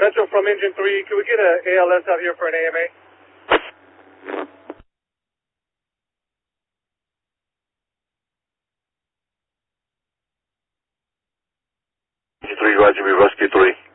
Metro from Engine 3, can we get a ALS out here for an AMA? Engine 3, Roger, we rescue 3.